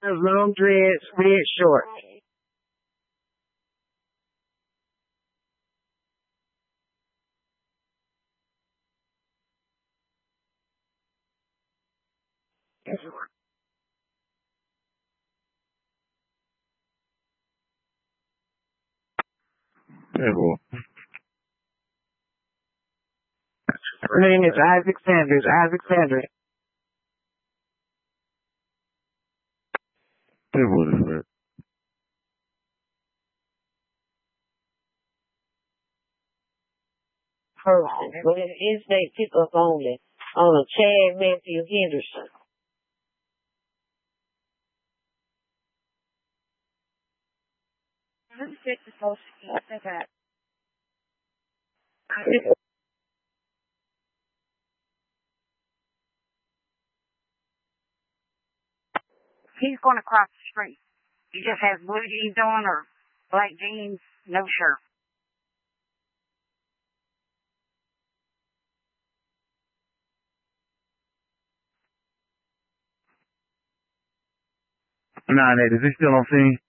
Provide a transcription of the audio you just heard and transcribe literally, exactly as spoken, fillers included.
Has long dreads, red shorts. Terrible. Her name is Isaac Sanders. Isaac Sanders. Terrible is that. Person. But it is they pick up only on a Chad Matthew Henderson. Who's supposed to say that? He's going to cross the street. He just has blue jeans on or black jeans, no shirt. Nah, Nate, is he still on scene?